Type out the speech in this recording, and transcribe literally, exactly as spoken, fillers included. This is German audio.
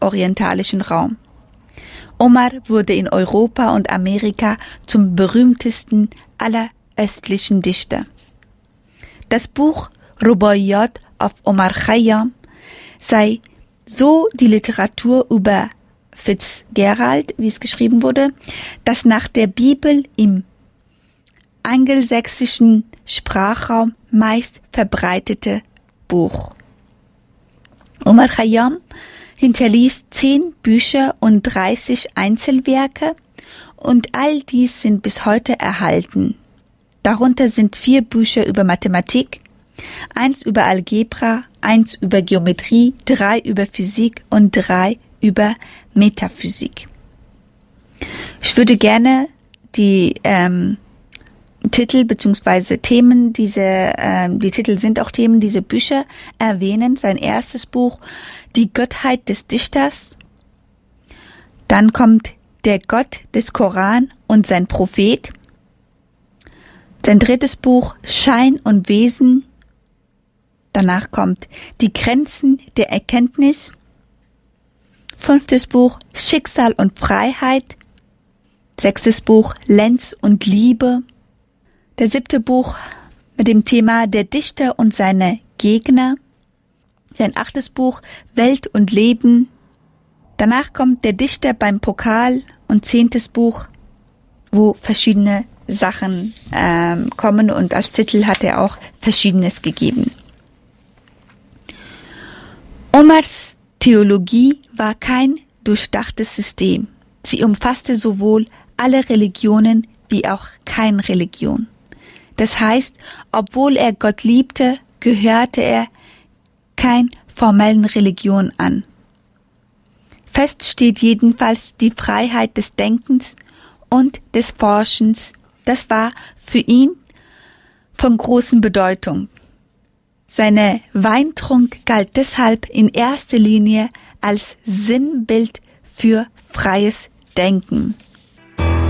orientalischen Raum. Omar wurde in Europa und Amerika zum berühmtesten aller östlichen Dichter. Das Buch Rubaiyat auf Omar Khayyam sei so die Literatur über Fitzgerald, wie es geschrieben wurde, das nach der Bibel im angelsächsischen Sprachraum meist verbreitete Buch. Omar Khayyam hinterließ zehn Bücher und dreißig Einzelwerke und all dies sind bis heute erhalten. Darunter sind vier Bücher über Mathematik, eins über Algebra, eins über Geometrie, drei über Physik und drei über Metaphysik. Ich würde gerne die ähm, Titel bzw. Themen, diese, ähm, die Titel sind auch Themen dieser Bücher erwähnen. Sein erstes Buch, Die Gottheit des Dichters. Dann kommt Der Gott des Koran und sein Prophet. Sein drittes Buch, Schein und Wesen. Danach kommt Die Grenzen der Erkenntnis. Fünftes Buch, Schicksal und Freiheit. Sechstes Buch, Lenz und Liebe. Der siebte Buch mit dem Thema Der Dichter und seine Gegner. Sein achtes Buch, Welt und Leben. Danach kommt Der Dichter beim Pokal und zehntes Buch, wo verschiedene Sachen ähm, kommen und als Titel hat er auch Verschiedenes gegeben. Omars Theologie war kein durchdachtes System. Sie umfasste sowohl alle Religionen wie auch keine Religion. Das heißt, obwohl er Gott liebte, gehörte er kein formellen Religion an. Fest steht jedenfalls die Freiheit des Denkens und des Forschens. Das war für ihn von großer Bedeutung. Seine Weintrunk galt deshalb in erster Linie als Sinnbild für freies Denken.